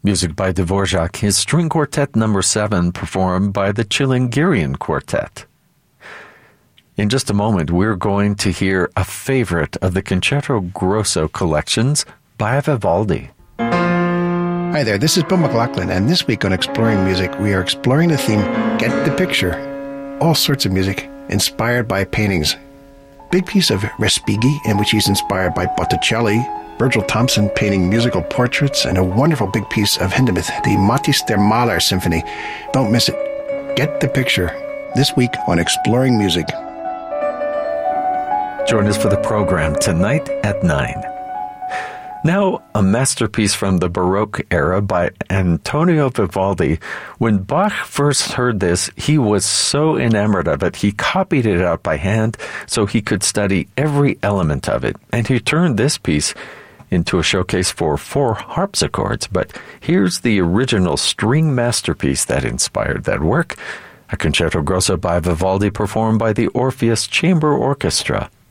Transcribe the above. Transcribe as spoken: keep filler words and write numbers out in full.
Music by Dvorak, his String Quartet number seven, performed by the Chilingirian Quartet. In just a moment, we're going to hear a favorite of the Concerto Grosso collections by Vivaldi. Hi there, this is Bill McLaughlin, and this week on Exploring Music, we are exploring the theme, Get the Picture. All sorts of music inspired by paintings. Big piece of Respighi, in which he's inspired by Botticelli, Virgil Thompson painting musical portraits, and a wonderful big piece of Hindemith, the Matthäus der Maler Symphony. Don't miss it. Get the Picture, this week on Exploring Music. Join us for the program tonight at nine. Now, a masterpiece from the Baroque era by Antonio Vivaldi. When Bach first heard this, he was so enamored of it, he copied it out by hand so he could study every element of it. And he turned this piece into a showcase for four harpsichords. But here's the original string masterpiece that inspired that work, a Concerto Grosso by Vivaldi performed by the Orpheus Chamber Orchestra.